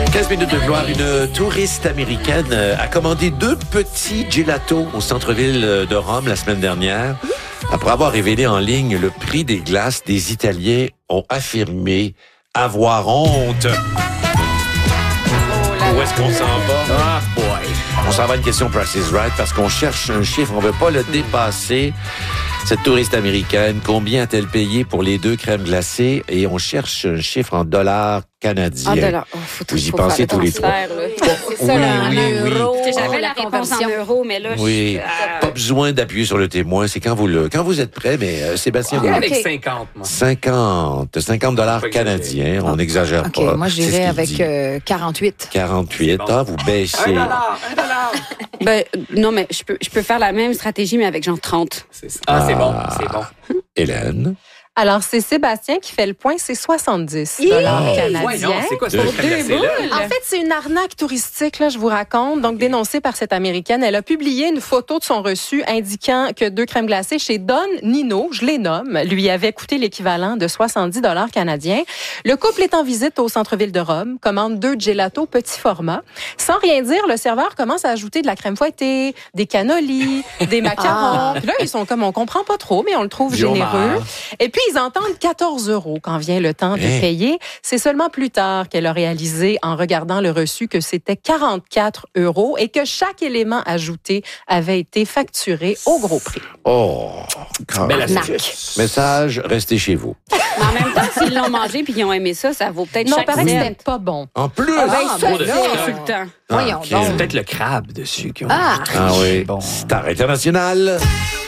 15 minutes de gloire. Une touriste américaine a commandé 2 petits gelatos au centre-ville de Rome la semaine dernière. Après avoir révélé en ligne le prix des glaces, des Italiens ont affirmé avoir honte. Où est-ce qu'on s'en va? Ah, boy. On s'en va à une question Price is Right parce qu'on cherche un chiffre, on ne veut pas le dépasser. Cette touriste américaine, combien a-t-elle payé pour les 2 crèmes glacées? Et on cherche un chiffre en dollars canadiens. En dollars. Vous y pensez tous les 3. C'est ça, en euros. J'avais la réponse en euros, mais là, Oui, pas besoin d'appuyer sur le témoin. C'est quand vous êtes prêt, mais Sébastien, J'irai vous... avec 50, moi. 50 dollars Pas canadiens. exagéré. On n'exagère OK, pas. moi, C'est ce j'irais qu'il avec dit. 48. 48. Ah, vous baissez. $1. Ben, non, mais je peux faire la même stratégie, mais avec genre 30. C'est ça. Ah, c'est bon, c'est bon. Hélène. Alors, c'est Sébastien qui fait le point, c'est 70 Voyons, canadiens. c'est quoi ce Deux crème glacée-là? En fait, c'est une arnaque touristique, là, je vous raconte. Donc, dénoncée par cette Américaine. Elle a publié une photo de son reçu indiquant que 2 crèmes glacées chez Don Nino, je les nomme, lui avaient coûté l'équivalent de 70 canadiens. Le couple est en visite au centre-ville de Rome, commande 2 gelatos petit format. Sans rien dire, le serveur commence à ajouter de la crème fouettée, des cannolis, des macarons. Puis là, ils sont comme, on comprend pas trop, mais on le trouve généreux. Et puis, ils entendent 14 € quand vient le temps de payer. C'est seulement plus tard qu'elle a réalisé, en regardant le reçu, que c'était 44 € et que chaque élément ajouté avait été facturé au gros prix. Oh, Belle carrément. astuce. Message, restez chez vous. Mais en même temps, s'ils l'ont mangé puis qu'ils ont aimé ça, ça vaut peut-être Non, chaque paraît que cent. c'était pas bon. En plus! Ben, ça, trop de c'est sucre. insultant. Voyons ok. donc. C'est peut-être le crabe dessus. Ah! Ah oui. Bon. Star international.